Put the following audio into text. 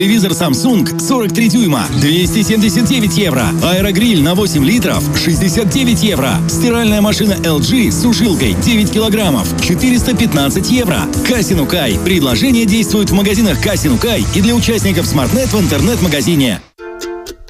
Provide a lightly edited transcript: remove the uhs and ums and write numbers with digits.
Телевизор Samsung 43 дюйма 279 евро. Аэрогриль на 8 литров 69 евро. Стиральная машина LG с сушилкой 9 килограммов 415 евро. Casino Kai. Предложение действует в магазинах Casino Kai и для участников SmartNet в интернет-магазине.